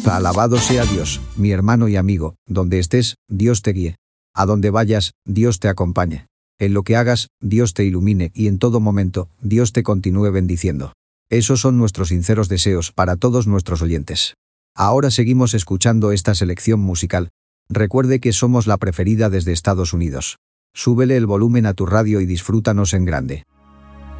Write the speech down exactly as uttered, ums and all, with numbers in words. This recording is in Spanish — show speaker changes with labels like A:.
A: Alabado sea Dios, mi hermano y amigo, donde estés, Dios te guíe. A donde vayas, Dios te acompañe. En lo que hagas, Dios te ilumine y en todo momento, Dios te continúe bendiciendo. Esos son nuestros sinceros deseos para todos nuestros oyentes. Ahora seguimos escuchando esta selección musical. Recuerde que somos la preferida desde Estados Unidos. Súbele el volumen a tu radio y disfrútanos en grande.